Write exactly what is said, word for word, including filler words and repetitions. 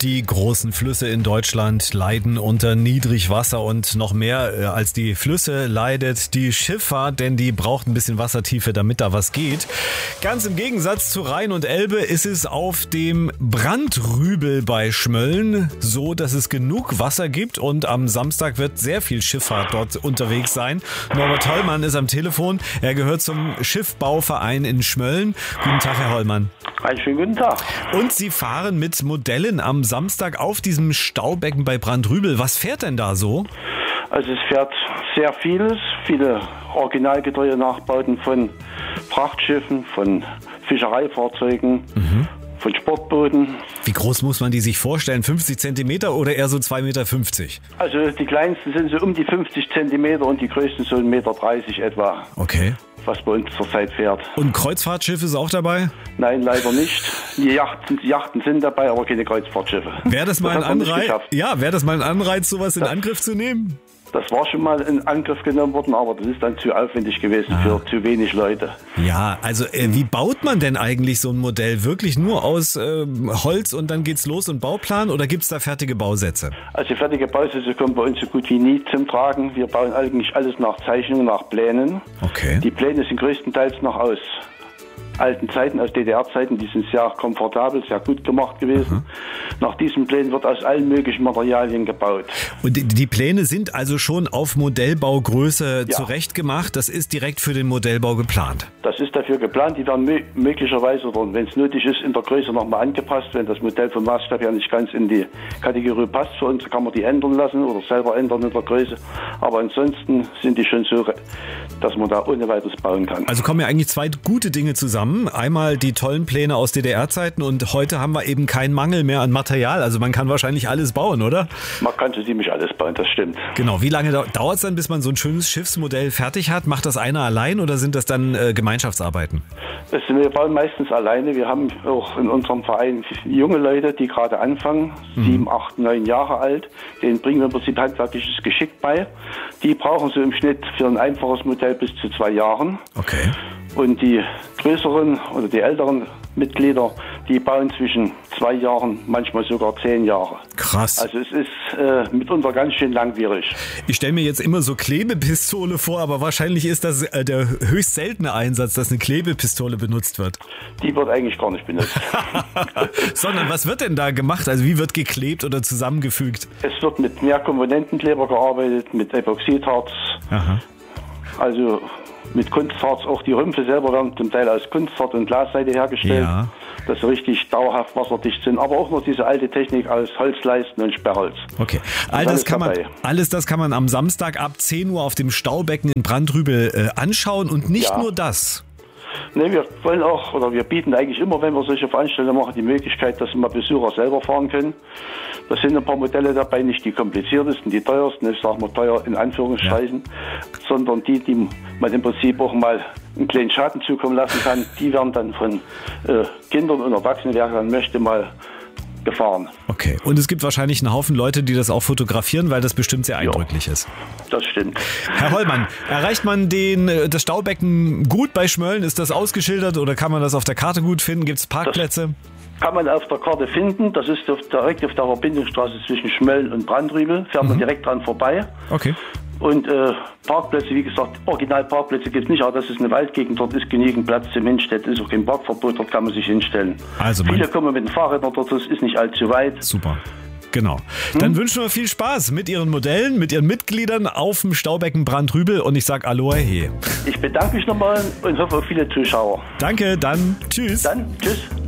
Die großen Flüsse in Deutschland leiden unter Niedrigwasser und noch mehr als die Flüsse leidet die Schifffahrt, denn die braucht ein bisschen Wassertiefe, damit da was geht. Ganz im Gegensatz zu Rhein und Elbe ist es auf dem Brandrübel bei Schmölln so, dass es genug Wasser gibt und am Samstag wird sehr viel Schifffahrt dort unterwegs sein. Norbert Hollmann ist am Telefon. Er gehört zum Schiffbauverein in Schmölln. Guten Tag, Herr Hollmann. Einen schönen guten Tag. Und Sie fahren mit Modellen am Samstag auf diesem Staubecken bei Brandrübel. Was fährt denn da so? Also es fährt sehr vieles, viele originalgetreue Nachbauten von Frachtschiffen, von Fischereifahrzeugen, mhm. von Sportbooten. Wie groß muss man die sich vorstellen? fünfzig Zentimeter oder eher so zwei Meter fünfzig? Also die kleinsten sind so um die fünfzig Zentimeter und die größten so ein Meter dreißig etwa. Okay. Was bei uns zurzeit fährt. Und Kreuzfahrtschiff ist auch dabei? Nein, leider nicht. Die Yachten, die Yachten sind dabei, aber keine Kreuzfahrtschiffe. Wäre das mal das ein Anreiz? Ja, wäre das mal ein Anreiz, sowas in das, Angriff zu nehmen? Das war schon mal in Angriff genommen worden, aber das ist dann zu aufwendig gewesen ah. für zu wenig Leute. Ja, also äh, wie baut man denn eigentlich so ein Modell? Wirklich nur aus äh, Holz und dann geht's los und Bauplan oder gibt's da fertige Bausätze? Also fertige Bausätze kommen bei uns so gut wie nie zum Tragen. Wir bauen eigentlich alles nach Zeichnungen, nach Plänen. Okay. Die Pläne sind größtenteils noch aus alten Zeiten, aus D D R-Zeiten, die sind sehr komfortabel, sehr gut gemacht gewesen. Mhm. Nach diesen Plänen wird aus allen möglichen Materialien gebaut. Und die, die Pläne sind also schon auf Modellbaugröße ja. zurechtgemacht? Das ist direkt für den Modellbau geplant? Das ist dafür geplant. Die werden mö- möglicherweise, oder wenn es nötig ist, in der Größe nochmal angepasst. Wenn das Modell vom Maßstab ja nicht ganz in die Kategorie passt für uns, kann man die ändern lassen oder selber ändern in der Größe. Aber ansonsten sind die schon so, dass man da ohne weiteres bauen kann. Also kommen ja eigentlich zwei gute Dinge zusammen. Einmal die tollen Pläne aus D D R-Zeiten und heute haben wir eben keinen Mangel mehr an Material. Also man kann wahrscheinlich alles bauen, oder? Man kann so ziemlich alles bauen, das stimmt. Genau. Wie lange dauert es dann, bis man so ein schönes Schiffsmodell fertig hat? Macht das einer allein oder sind das dann äh, Gemeinschaftsarbeiten? Das sind, wir bauen meistens alleine. Wir haben auch in unserem Verein junge Leute, die gerade anfangen, mhm. sieben, acht, neun Jahre alt. Denen bringen wir im Prinzip handwerkliches Geschick bei. Die brauchen so im Schnitt für ein einfaches Modell bis zu zwei Jahren. Okay. Und die größeren oder die älteren Mitglieder, die bauen zwischen zwei Jahren, manchmal sogar zehn Jahre. Krass. Also es ist äh, mitunter ganz schön langwierig. Ich stelle mir jetzt immer so Klebepistole vor, aber wahrscheinlich ist das äh, der höchst seltene Einsatz, dass eine Klebepistole benutzt wird. Die wird eigentlich gar nicht benutzt. Sondern was wird denn da gemacht? Also wie wird geklebt oder zusammengefügt? Es wird mit Mehrkomponentenkleber gearbeitet, mit Epoxidharz. Aha. Also mit Kunstharz, auch die Rümpfe selber werden zum Teil aus Kunstharz und Glasseide hergestellt, ja. dass sie richtig dauerhaft wasserdicht sind, aber auch noch diese alte Technik aus Holzleisten und Sperrholz. Okay, all das, kann man, alles das kann man am Samstag ab zehn Uhr auf dem Staubecken in Brandrübel äh, anschauen und nicht ja. nur das. Ne, wir wollen auch, oder wir bieten eigentlich immer, wenn wir solche Veranstaltungen machen, die Möglichkeit, dass mal Besucher selber fahren können. Da sind ein paar Modelle dabei, nicht die kompliziertesten, die teuersten, ich sage mal teuer in Anführungszeichen, ja. sondern die, die man im Prinzip auch mal einen kleinen Schaden zukommen lassen kann. Die werden dann von äh, Kindern und Erwachsenen, wer dann möchte, mal gefahren. Okay, und es gibt wahrscheinlich einen Haufen Leute, die das auch fotografieren, weil das bestimmt sehr eindrücklich ja, ist. Das stimmt. Herr Hollmann, erreicht man den, das Staubecken gut bei Schmölln? Ist das ausgeschildert oder kann man das auf der Karte gut finden? Gibt es Parkplätze? Das kann man auf der Karte finden. Das ist auf, direkt auf der Verbindungsstraße zwischen Schmölln und Brandrübel. Fährt man mhm. direkt dran vorbei. Okay. Und äh, Parkplätze, wie gesagt, Originalparkplätze gibt es nicht, aber das ist eine Waldgegend, dort ist genügend Platz zum Hinstellen, ist auch kein Parkverbot, dort kann man sich hinstellen. Also Viele kommen mit den Fahrrädern dort, das ist nicht allzu weit. Super. Genau. Dann hm? wünschen wir viel Spaß mit Ihren Modellen, mit Ihren Mitgliedern auf dem Staubecken Brandrübel und ich sage Aloha he. Ich bedanke mich nochmal und hoffe auf viele Zuschauer. Danke, dann tschüss. Dann tschüss.